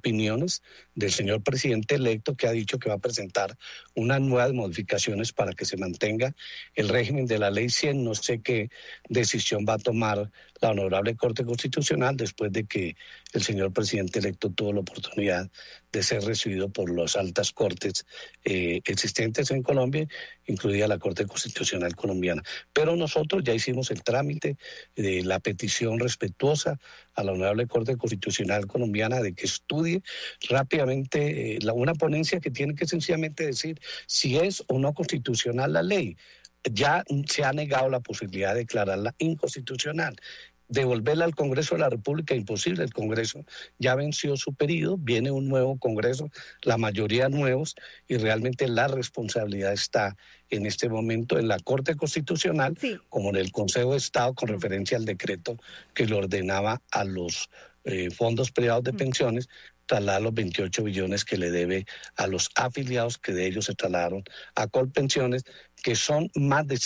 opiniones del señor presidente electo, que ha dicho que va a presentar unas nuevas modificaciones para que se mantenga el régimen de la Ley 100. No sé qué decisión va a tomar la Honorable Corte Constitucional después de que el señor presidente electo tuvo la oportunidad de ser recibido por las altas cortes existentes en Colombia, incluida la Corte Constitucional colombiana. Pero nosotros ya hicimos el trámite de la petición respetuosa a la Honorable Corte Constitucional colombiana de que estudie rápidamente una ponencia que tiene que sencillamente decir si es o no constitucional la ley. Ya se ha negado la posibilidad de declararla inconstitucional. Devolverla al Congreso de la República, imposible, el Congreso ya venció su periodo, viene un nuevo Congreso, la mayoría nuevos, y realmente la responsabilidad está en este momento en la Corte Constitucional, sí, como en el Consejo de Estado, con referencia al decreto que le ordenaba a los fondos privados de pensiones trasladar los 28 billones que le debe a los afiliados, que de ellos se trasladaron a Colpensiones, que son más de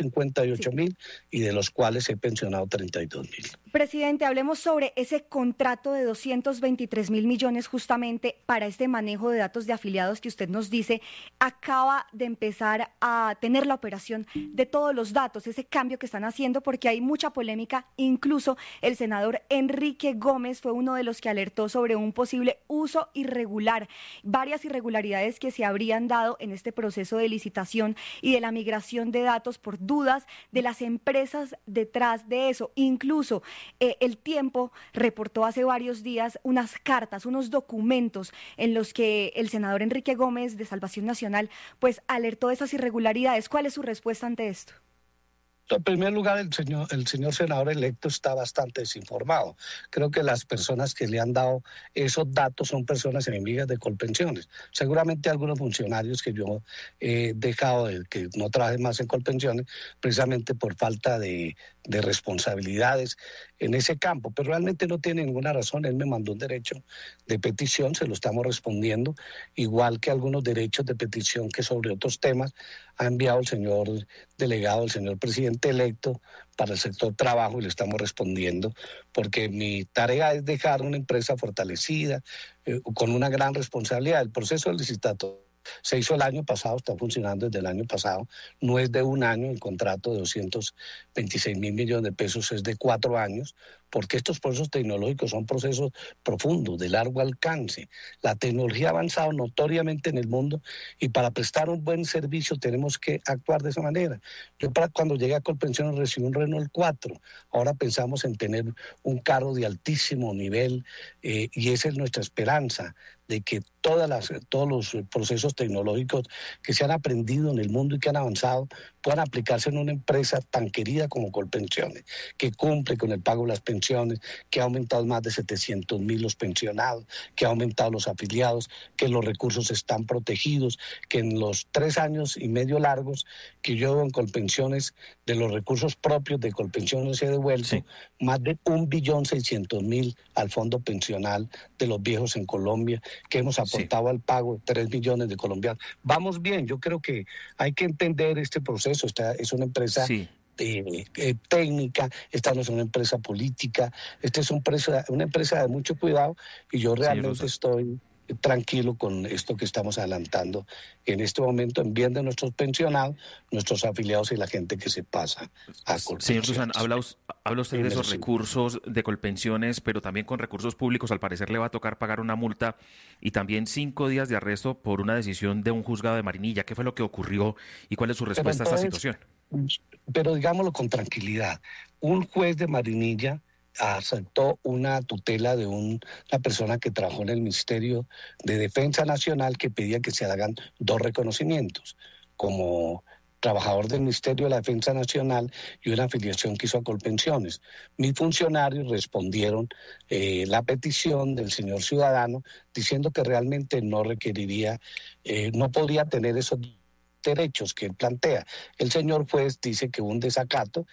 158.000 y de los cuales he pensionado 32.000. Presidente, hablemos sobre ese contrato de 223.000 millones justamente para este manejo de datos de afiliados que usted nos dice acaba de empezar a tener la operación de todos los datos, ese cambio que están haciendo, porque hay mucha polémica. Incluso el senador Enrique Gómez fue uno de los que alertó sobre un posible uso irregular, varias irregularidades que se habrían dado en este proceso de licitación y de la migración de datos por dudas de las empresas detrás de eso. Incluso El Tiempo reportó hace varios días unas cartas, unos documentos en los que el senador Enrique Gómez de Salvación Nacional pues alertó de esas irregularidades. ¿Cuál es su respuesta ante esto? En primer lugar, el señor senador electo está bastante desinformado. Creo que las personas que le han dado esos datos son personas enemigas de Colpensiones. Seguramente algunos funcionarios que yo he dejado que no trabajen más en Colpensiones, precisamente por falta de responsabilidades en ese campo, pero realmente no tiene ninguna razón. Él me mandó un derecho de petición, se lo estamos respondiendo, igual que algunos derechos de petición que sobre otros temas ha enviado el señor delegado, el señor presidente electo para el sector trabajo, y le estamos respondiendo, porque mi tarea es dejar una empresa fortalecida, con una gran responsabilidad. El proceso licitatorio se hizo el año pasado, está funcionando desde el año pasado, no es de un año, el contrato de 226.000 millones de pesos es de 4 años, porque estos procesos tecnológicos son procesos profundos, de largo alcance. La tecnología ha avanzado notoriamente en el mundo y para prestar un buen servicio tenemos que actuar de esa manera. Yo cuando llegué a Colpensiones recibí un Renault 4, ahora pensamos en tener un carro de altísimo nivel y esa es nuestra esperanza, de que todos los procesos tecnológicos que se han aprendido en el mundo y que han avanzado puedan aplicarse en una empresa tan querida como Colpensiones, que cumple con el pago de las pensiones, que ha aumentado más de 700.000 los pensionados, que ha aumentado los afiliados, que los recursos están protegidos, que en los 3 años y medio largos que yo llevo en Colpensiones, de los recursos propios de Colpensiones he devuelto más de 1.600.000 al fondo pensional de los viejos en Colombia, que hemos aportado al pago de 3 millones de colombianos. Vamos bien, yo creo que hay que entender este proceso. Esta es una empresa técnica, esta no es una empresa política, esta es una empresa de mucho cuidado, y yo realmente estoy tranquilo con esto que estamos adelantando en este momento en bien de nuestros pensionados, nuestros afiliados y la gente que se pasa a Colpensiones. Señor Dusan, habla usted de esos recursos de Colpensiones, pero también con recursos públicos. Al parecer le va a tocar pagar una multa y también 5 días de arresto por una decisión de un juzgado de Marinilla. ¿Qué fue lo que ocurrió y cuál es su respuesta a esta situación? Pero digámoslo con tranquilidad. Un juez de Marinilla aceptó una tutela de una persona que trabajó en el Ministerio de Defensa Nacional, que pedía que se hagan 2 reconocimientos, como trabajador del Ministerio de la Defensa Nacional y una afiliación que hizo a Colpensiones. Mis funcionarios respondieron la petición del señor ciudadano diciendo que realmente no requeriría, no podría tener esos derechos que él plantea. El señor juez dice que hubo un desacato,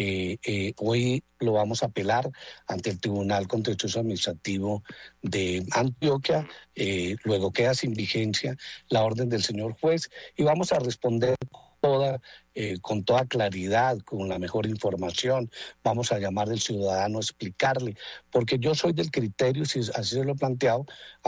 hoy lo vamos a apelar ante el Tribunal Contencioso Administrativo de Antioquia, luego queda sin vigencia la orden del señor juez y vamos a responder con toda claridad, con la mejor información. Vamos a llamar al ciudadano a explicarle, porque yo soy del criterio, si así se lo he planteado,